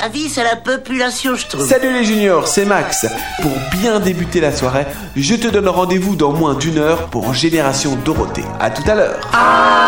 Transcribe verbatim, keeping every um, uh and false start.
avis, c'est la population, je trouve. Salut les juniors, c'est Max. Pour bien débuter la soirée, je te donne rendez-vous dans moins d'une heure pour Génération Dorothée. À tout à l'heure. Ah